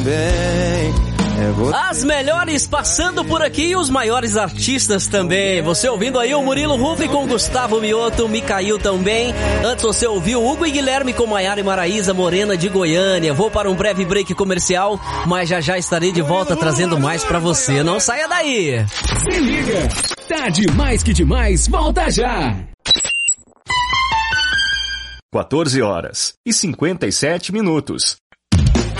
As melhores passando por aqui e os maiores artistas também. Você ouvindo aí o Murilo Huff com Gustavo Mioto, Micael também. Antes você ouviu Hugo e Guilherme com Maiara e Maraísa, Morena de Goiânia. Vou para um breve break comercial, mas já estarei de volta trazendo mais pra você. Não saia daí! Se liga! Tá demais que demais, volta já! 14 horas e 57 minutos.